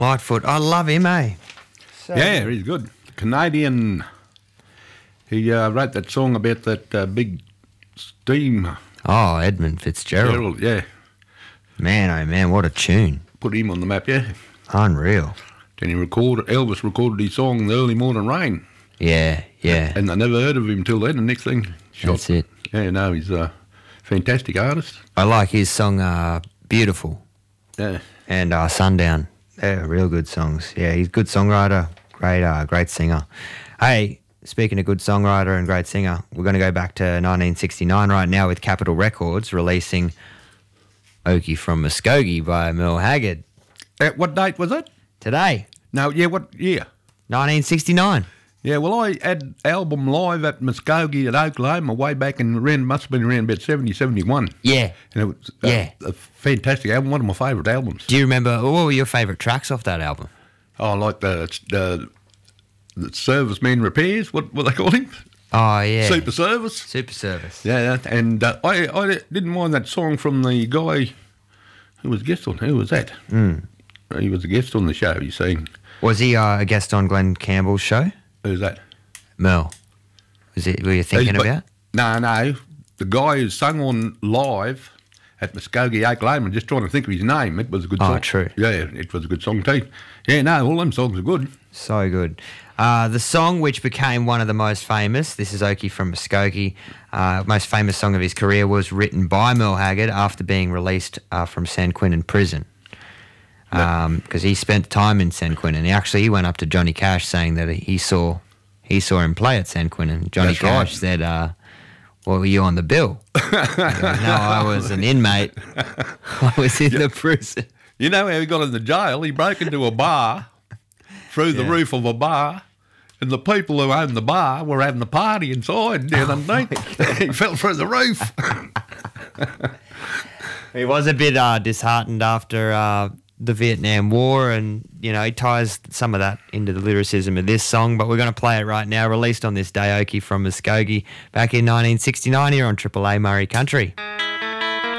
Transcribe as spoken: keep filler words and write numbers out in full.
Lightfoot. I love him, eh? So yeah, he's good. Canadian. He uh, wrote that song about that uh, big steam. Oh, Edmund Fitzgerald. Gerald, yeah. Man, oh man, what a tune. Put him on the map, yeah. Unreal. Then he recorded, Elvis recorded his song, The Early Morning Rain. Yeah, yeah. And I never heard of him till then. The next thing, shot. That's it. Yeah, no, he's a fantastic artist. I like his song, uh, Beautiful. Yeah. And uh, Sundown. They're real good songs. Yeah, he's a good songwriter, great, uh, great singer. Hey, speaking of good songwriter and great singer, we're going to go back to nineteen sixty-nine right now with Capitol Records releasing Okie from Muskogee by Merle Haggard. At what date was it? Today. No, yeah, what year? nineteen sixty-nine. Yeah, well, I had album live at Muskogee at Oklahoma way back in around, must have been around about seventy, seventy-one. Yeah. And it was a, Yeah. a fantastic album, one of my favourite albums. Do you remember, what were your favourite tracks off that album? Oh, I like the, the, the Serviceman Repairs, what, what they call him? Oh, yeah. Super Service. Super Service. Yeah, and uh, I, I didn't mind that song from the guy who was guest on. Who was that? Mm. He was a guest on the show, you seen. Was he uh, a guest on Glenn Campbell's show? Who's that? Merle. Was it? Were you thinking He's- about? No, no. The guy who sung on live at Muskogee, Oklahoma, just trying to think of his name. It was a good Oh, song. true. Yeah, it was a good song too. Yeah, no, all them songs are good. So good. Uh, the song which became one of the most famous, this is Okie from Muskogee, uh, most famous song of his career, was written by Merle Haggard after being released uh, from San Quentin prison. Because um, he spent time in San Quentin. He actually he went up to Johnny Cash saying that he saw he saw him play at San Quentin. Johnny That's Cash right. said, uh, "Well, were you on the bill?" He goes, no, I was an inmate. I was in the prison. You know how he got into jail? He broke into a bar, through the Yeah. roof of a bar, and the people who owned the bar were having a party inside down underneath. He fell through the roof. He was a bit uh, disheartened after uh, the Vietnam War, and you know he ties some of that into the lyricism of this song. But we're going to play it right now. Released on this day, Okie from Muskogee, back in nineteen sixty-nine here on Triple A Murray Country.